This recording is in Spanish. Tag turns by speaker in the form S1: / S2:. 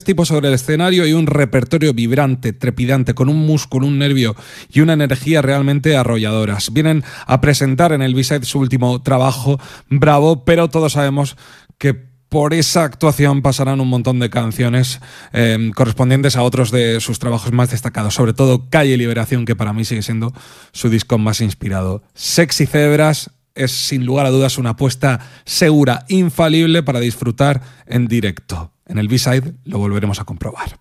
S1: Tipos sobre el escenario y un repertorio vibrante, trepidante, con un músculo, un nervio y una energía realmente arrolladoras. Vienen a presentar en el B-Side su último trabajo, Bravo, pero todos sabemos que por esa actuación pasarán un montón de canciones correspondientes a otros de sus trabajos más destacados, sobre todo Calle Liberación, que para mí sigue siendo su disco más inspirado. Sexy Cebras es sin lugar a dudas una apuesta segura, infalible para disfrutar en directo. En el B-Side lo volveremos a comprobar.